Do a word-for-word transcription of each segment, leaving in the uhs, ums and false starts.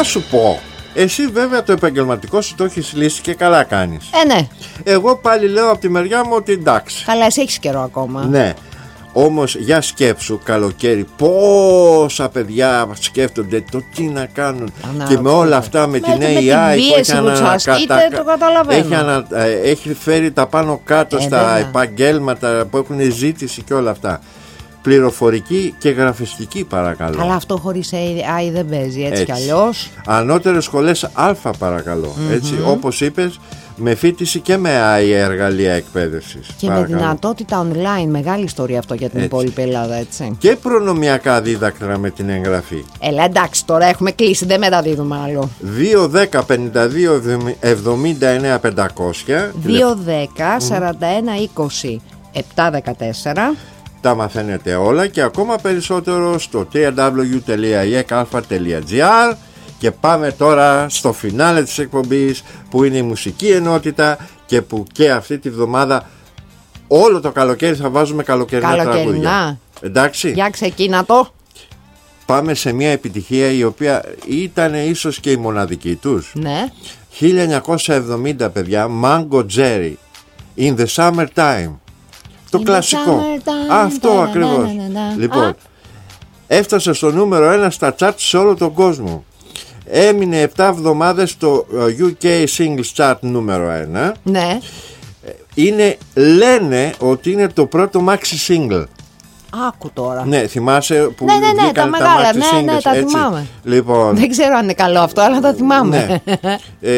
να σου πω. Εσύ βέβαια το επαγγελματικό σου το έχεις λύσει και καλά κάνεις. Ε, ναι. Εγώ πάλι λέω από τη μεριά μου ότι εντάξει. Καλά, εσύ έχεις καιρό ακόμα. Ναι. Όμως για σκέψου καλοκαίρι πόσα παιδιά σκέφτονται το τι να κάνουν. Να, και με όλα αυτά με, με την έι άι που έχει ανακατακα... το καταλαβαίνω. Έχει, ανα... έχει φέρει τα πάνω κάτω ε, στα βέβαια. επαγγέλματα που έχουν ζήτηση και όλα αυτά. Πληροφορική και γραφιστική παρακαλώ. Αλλά αυτό χωρίς έι άι δεν παίζει, έτσι, έτσι. κι αλλιώς. Ανώτερες σχολές Α παρακαλώ, mm-hmm. έτσι, όπως είπες, με φοιτηση και με έι άι εργαλεία εκπαίδευσης. Και παρακαλώ. Με δυνατότητα online, μεγάλη ιστορία αυτό για την έτσι. υπόλοιπη Ελλάδα, έτσι. Και προνομιακά δίδακτρα με την εγγραφή. Έλα, εντάξει, τώρα έχουμε κλείσει, δεν μεταδίδουμε άλλο. δύο δέκα πενήντα δύο εβδομήντα εννέα πεντακόσια δύο δέκα σαράντα ένα είκοσι επτά δεκατέσσερα. Τα μαθαίνετε όλα και ακόμα περισσότερο στο double-u double-u double-u τελεία i e k a l f a τελεία g r. Και πάμε τώρα στο φινάλε της εκπομπής, που είναι η μουσική ενότητα και που και αυτή τη βδομάδα όλο το καλοκαίρι θα βάζουμε καλοκαιρινά τραγούδια. Εντάξει. Για ξεκίνα το. Πάμε σε μια επιτυχία η οποία ήταν ίσως και η μοναδική τους. Ναι. χίλια εννιακόσια εβδομήντα, παιδιά, Mango Jerry, In the Summertime. Το In κλασικό. Αυτό ακριβώς. Λοιπόν, έφτασε στο νούμερο ένα στα chart σε όλο τον κόσμο. Έμεινε επτά εβδομάδες στο γιου κέι Singles Chart νούμερο ένα. Ναι. Είναι, λένε ότι είναι το πρώτο maxi single. Άκου τώρα. Ναι, θυμάσαι που ναι, ναι, ναι, τα μεγάλα, maxi ναι, singles, ναι, τα έτσι. θυμάμαι. Λοιπόν, δεν ξέρω αν είναι καλό αυτό, αλλά τα θυμάμαι. Ναι.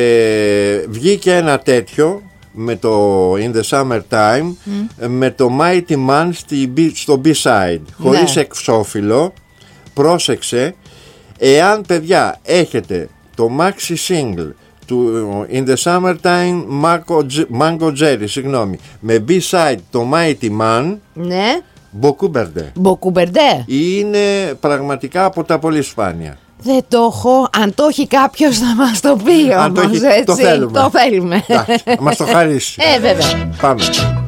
ε, βγήκε ένα τέτοιο με το In the Summertime, mm. με το Mighty Man στο B-side, χωρίς ναι. εξώφυλλο. Πρόσεξε. Εάν, παιδιά, έχετε το maxi single του In the Summertime Mango Jerry, συγγνώμη, με B-side το Mighty Man, ναι, Μποκούμπερντε. Μποκούμπερντε. Είναι πραγματικά από τα πολύ σπάνια. Δεν το έχω. Αν το έχει κάποιος να μας το πει όμως, το, έχει, έτσι, το θέλουμε. Το θέλουμε. Μας το χαρίσει. Ε, βέβαια. Πάμε.